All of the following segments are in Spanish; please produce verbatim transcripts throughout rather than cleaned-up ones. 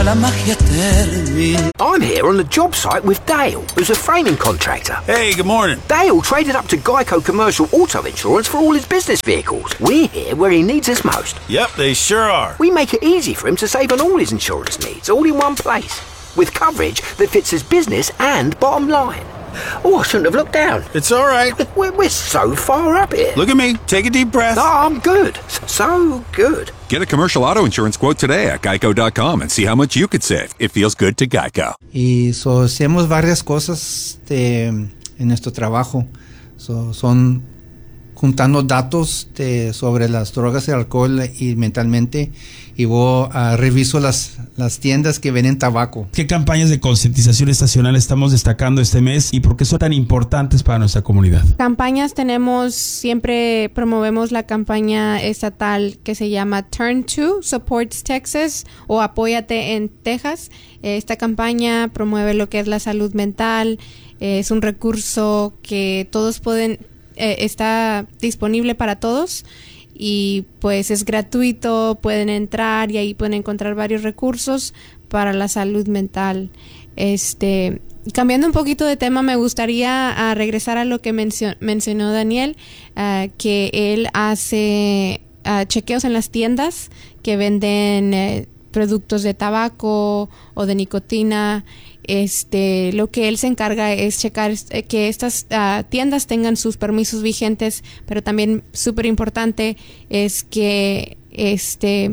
la magia termina. I'm here on the job site with Dale, who's a framing contractor. Hey, good morning. Dale traded up to Geico Commercial Auto Insurance for all his business vehicles. We're here where he needs us most. Yep, they sure are. We make it easy for him to save on all his insurance needs, all in one place, with coverage that fits his business and bottom line. Oh, I shouldn't have looked down. It's all right. We're, we're so far up here. Look at me. Take a deep breath. Oh, I'm good. So good. Get a commercial auto insurance quote today at geico dot com and see how much you could save. It feels good to Geico. Y so, hacemos varias cosas de, en nuestro trabajo. So, son juntando datos de, sobre las drogas y el alcohol y mentalmente, y voy a reviso las, las tiendas que venden tabaco. ¿Qué campañas de concientización estacional estamos destacando este mes y por qué son tan importantes para nuestra comunidad? Campañas tenemos, siempre promovemos la campaña estatal que se llama Turn to Supports Texas o Apóyate en Texas. Esta campaña promueve lo que es la salud mental, es un recurso que todos pueden, eh, está disponible para todos. Y pues es gratuito, pueden entrar y ahí pueden encontrar varios recursos para la salud mental. Este, cambiando un poquito de tema, me gustaría uh, regresar a lo que mencio- mencionó Daniel, uh, que él hace uh, chequeos en las tiendas que venden uh, productos de tabaco o de nicotina. Este, lo que él se encarga es checar que estas uh, tiendas tengan sus permisos vigentes, pero también súper importante es que este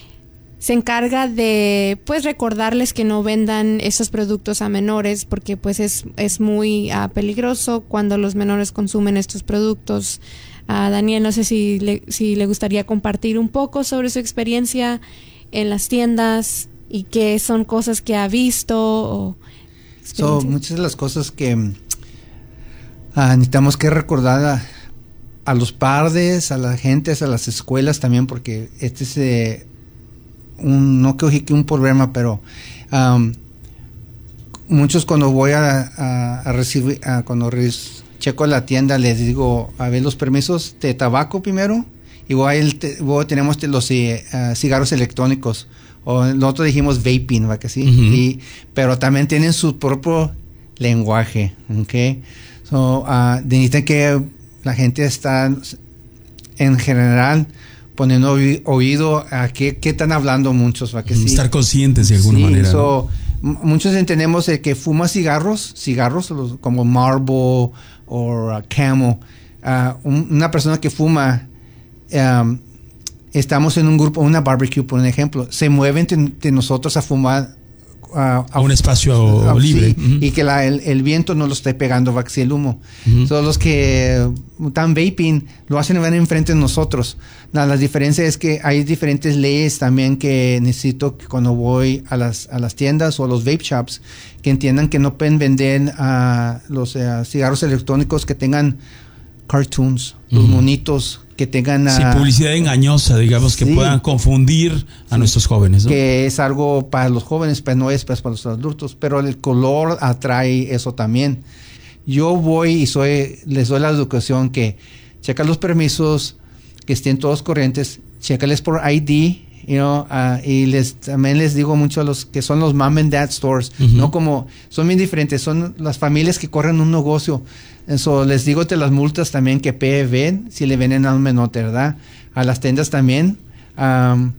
se encarga de pues recordarles que no vendan esos productos a menores, porque pues es es muy uh, peligroso cuando los menores consumen estos productos. Uh, Daniel, no sé si le, si le gustaría compartir un poco sobre su experiencia en las tiendas y qué son cosas que ha visto o so, muchas de las cosas que uh, necesitamos que recordar a, a los padres, a la gente, a las escuelas también, porque este es eh, un, no creo que un problema, pero um, muchos cuando voy a, a, a recibir, a, cuando res, checo la tienda, les digo, a ver los permisos de tabaco primero, y luego, el te, luego tenemos los uh, cigarros electrónicos. O nosotros dijimos vaping, ¿va que sí? Uh-huh. Y, pero también tienen su propio lenguaje, ¿ok? So, uh, necesitan que la gente está, en general, poniendo oí- oído a qué, qué están hablando muchos, ¿va que sí? Estar conscientes de alguna sí, manera. So, ¿no? m- muchos entendemos el que fuma cigarros, cigarros los, como Marlboro o uh, Camel. Uh, un, una persona que fuma... Um, estamos en un grupo, una barbecue, por ejemplo, se mueven de, de nosotros a fumar uh, a, a un espacio a, libre. Sí, uh-huh. Y que la, el, el viento no lo esté pegando, va que sí, el humo. Uh-huh. Todos los que están vaping lo hacen van enfrente de nosotros. No, la diferencia es que hay diferentes leyes también que necesito que cuando voy a las, a las tiendas o a los vape shops, que entiendan que no pueden vender uh, los uh, cigarros electrónicos que tengan cartoons, uh-huh. los monitos, que tengan... Sí, uh, publicidad engañosa, digamos, que sí, puedan confundir a sí, nuestros jóvenes, ¿no? Que es algo para los jóvenes, pero no es pues, para los adultos, pero el color atrae eso también. Yo voy y soy les doy la educación que checa los permisos, que estén todos corrientes, chécales por I D, you know, uh, y les también les digo mucho a los que son los mom and dad stores, uh-huh. no como, son bien diferentes, son las familias que corren un negocio. Eso les digo de las multas también que ven si le venden a un menor, ¿verdad? A las tiendas también. Um,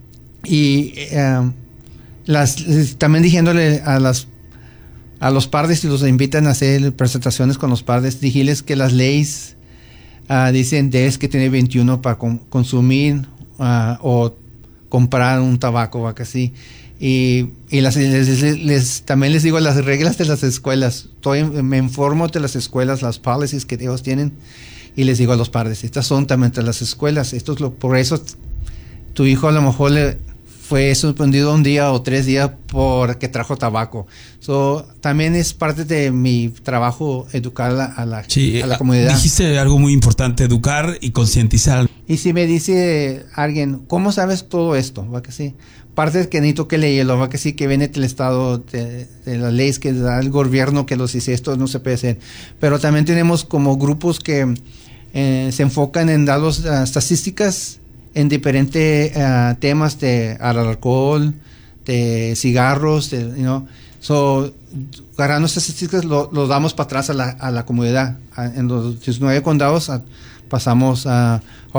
y um, las también diciéndole a las a los padres, si los invitan a hacer presentaciones con los padres, dijiles que las leyes uh, dicen debes que tener veintiuno para con, consumir uh, o comprar un tabaco o así. Y, y las, les, les, les, también les digo las reglas de las escuelas. Estoy, me informo de las escuelas, las policies que ellos tienen, y les digo a los padres, estas son también de las escuelas. Esto es lo, por eso tu hijo a lo mejor le fue suspendido un día o tres días porque trajo tabaco. So, también es parte de mi trabajo educar a la, a la, sí, a la comunidad. Dijiste algo muy importante, educar y concientizar. Y si me dice alguien, ¿cómo sabes todo esto? ¿Va que sí? Parte es que necesito que leerlo, va que sí, que viene del estado de, de las leyes que da el gobierno que los dice esto no se puede hacer. Pero también tenemos como grupos que eh, se enfocan en dar uh, estadísticas en diferentes uh, temas de al alcohol, de cigarros, de, you know, so, agarrando estas estadísticas lo, lo damos para atrás a la, a la comunidad. A, en los diecinueve condados a, pasamos a